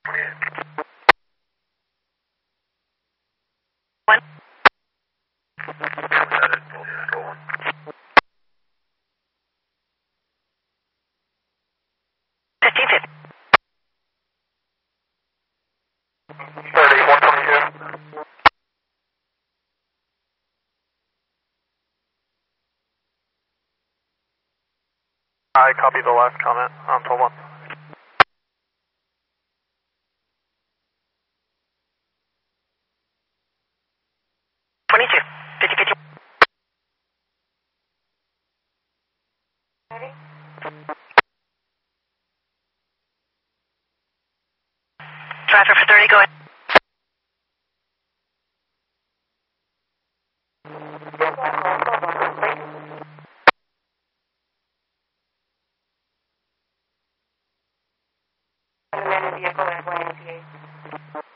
One. 1550. 122. I copy the last comment on 12-1. 22. 5050. Traffic for 30, go ahead. Vehicle at YMCA.